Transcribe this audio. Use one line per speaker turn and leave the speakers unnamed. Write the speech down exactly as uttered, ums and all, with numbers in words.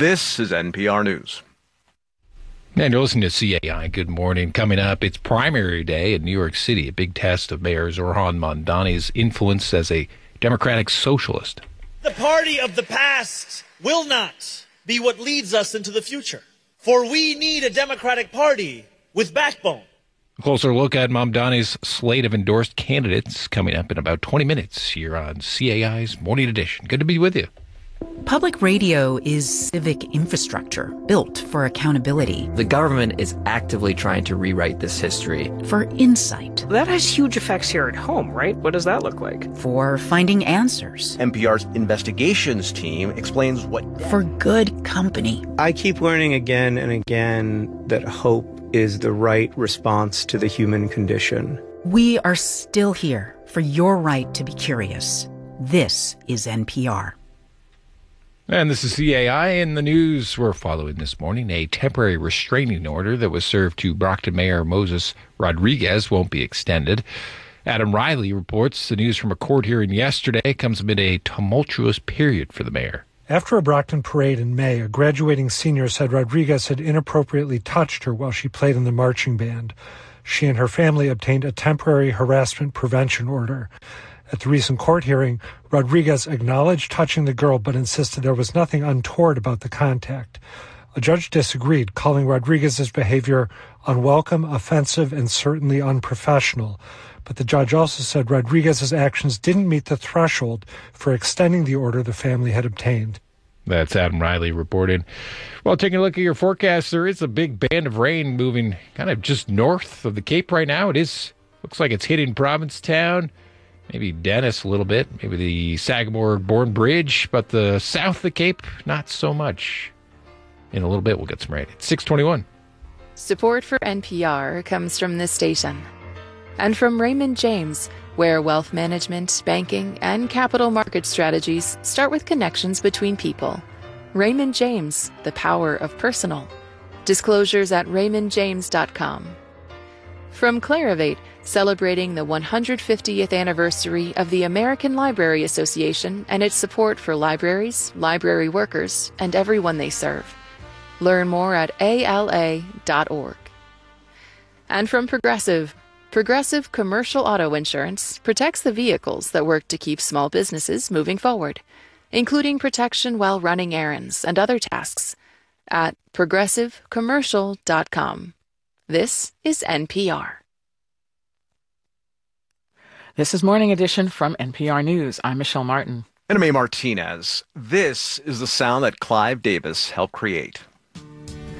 This is N P R News.
And you're listening to C A I. Good morning. Coming up, it's primary day in New York City, a big test of Mayor Zohran Mamdani's influence as a Democratic socialist.
The party of the past will not be what leads us into the future. For we need a Democratic Party with backbone.
A closer look at Mamdani's slate of endorsed candidates coming up in about twenty minutes here on C A I's Morning Edition. Good to be with you.
Public radio is civic infrastructure built for accountability.
The government is actively trying to rewrite this history.
For insight.
That has huge effects here at home, right? What does that look like?
For finding answers.
N P R's investigations team explains what...
For good company.
I keep learning again and again that hope is the right response to the human condition.
We are still here for your right to be curious. This is N P R.
And this is C A I. In the news we're following this morning, a temporary restraining order that was served to Brockton Mayor Moses Rodriguez won't be extended. Adam Riley reports the news from a court hearing yesterday comes amid a tumultuous period for the mayor.
After a Brockton parade in May, a graduating senior said Rodriguez had inappropriately touched her while she played in the marching band. She and her family obtained a temporary harassment prevention order. At the recent court hearing, Rodriguez acknowledged touching the girl but insisted there was nothing untoward about the contact. A judge disagreed, calling Rodriguez's behavior unwelcome, offensive, and certainly unprofessional. But the judge also said Rodriguez's actions didn't meet the threshold for extending the order the family had obtained.
That's Adam Riley reporting. Well, taking a look at your forecast, there is a big band of rain moving kind of just north of the Cape right now. It is looks like it's hitting Provincetown. Maybe Dennis a little bit, maybe the Sagamore-Bourne Bridge, but the south of the Cape, not so much. In a little bit, we'll get some rain. It's six twenty-one.
Support for N P R comes from this station and from Raymond James, where wealth management, banking, and capital market strategies start with connections between people. Raymond James, the power of personal. Disclosures at raymond james dot com. From Clarivate, celebrating the one hundred fiftieth anniversary of the American Library Association and its support for libraries, library workers, and everyone they serve. Learn more at A L A dot org. And from Progressive, Progressive Commercial Auto Insurance protects the vehicles that work to keep small businesses moving forward, including protection while running errands and other tasks, at progressive commercial dot com. This is N P R.
This is Morning Edition from N P R News. I'm Michelle Martin.
And I'm A. Martinez. This is the sound that Clive Davis helped create.